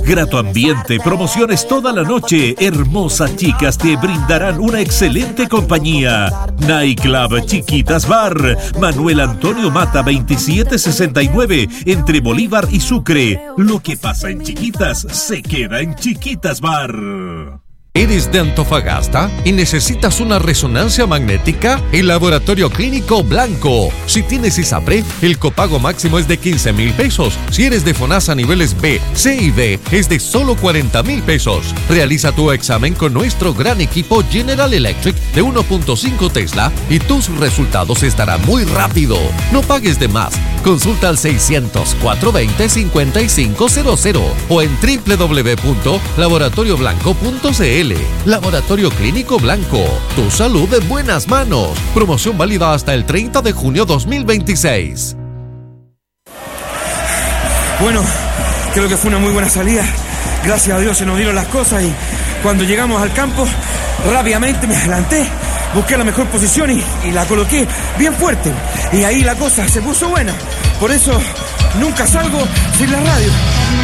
Grato ambiente, promociones toda la noche, hermosas chicas te brindarán una excelente compañía. Nightclub Chiquitas Bar, Manuel Antonio Mata 2769, entre Bolívar y Sucre. Lo que pasa en Chiquitas, se queda en Chiquitas Bar. ¿Eres de Antofagasta y necesitas una resonancia magnética? El Laboratorio Clínico Blanco. Si tienes ISAPRE, el copago máximo es de 15,000 pesos. Si eres de FONASA niveles B, C y D, es de solo 40,000 pesos. Realiza tu examen con nuestro gran equipo General Electric de 1.5 Tesla y tus resultados estarán muy rápido. No pagues de más. Consulta al 600-420-5500 o en www.laboratorioblanco.cl. Laboratorio Clínico Blanco. Tu salud en buenas manos. Promoción válida hasta el 30 de junio 2026. Bueno, creo que fue una muy buena salida. Gracias a Dios se nos dieron las cosas y cuando llegamos al campo, rápidamente me adelanté, busqué la mejor posición y la coloqué bien fuerte. Y ahí la cosa se puso buena. Por eso nunca salgo sin la radio.